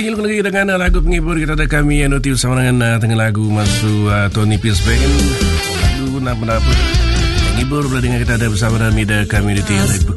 Lagi dengan lagu penghibur kita ada kami yang notif sama dengan tengah lagu masuk Tony Pierce Band. Lagu apa penghibur boleh dengar kita ada bersama dengan media community